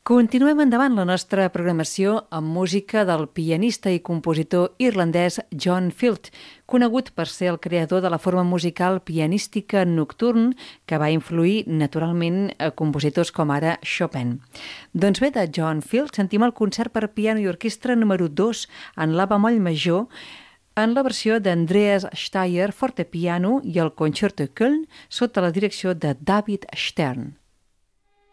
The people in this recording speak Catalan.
Continuem endavant la nostra programació amb música del pianista i compositor irlandès John Field, conegut per ser el creador de la forma musical pianística nocturn que va influir naturalment a compositors com ara Chopin. Doncs bé, de John Field sentim el concert per piano i orquestra número 2 en la bemoll major en la versió d'Andreas Steyr, fortepiano, i el Concerto Köln sota la direcció de David Stern.